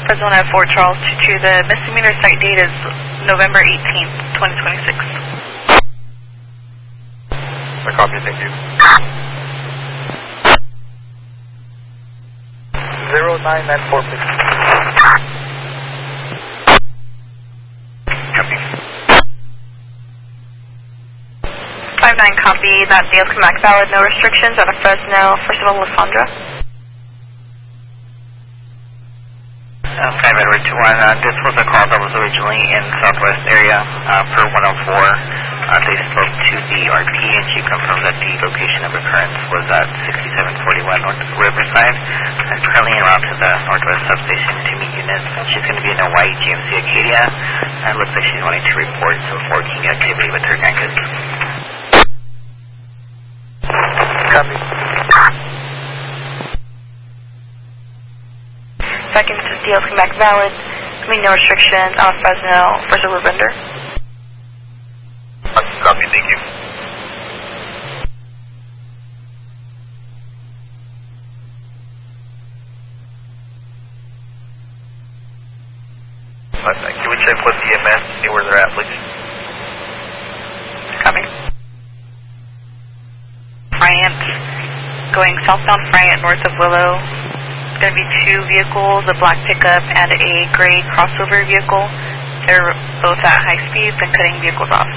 Fresno at Fort Charles 22. The misdemeanor cite date is November 18th, 2026. I copy, thank you. 0994. Copy. 59 copy. That deal's come back valid. No restrictions out of Fresno. First of all, Lysandra. 5 Edward 21. This was a call that was originally in Southwest area per 104. They spoke to the RP and she confirmed that the location of occurrence was at 6741 North Riverside and currently en route to the Northwest substation to meet units. She's going to be in a white GMC Acadia and it looks like she's wanting to report some forking activity with her grandkids. Copy. Second deal's come back valid. No restrictions out of Fresno. First of Lavender. Copy, thank you. Can we check with EMS, see where they're at, please? Copy. Bryant, going southbound Bryant north of Willow. Going to be two vehicles, a black pickup and a gray crossover vehicle. They're both at high speeds and cutting vehicles off.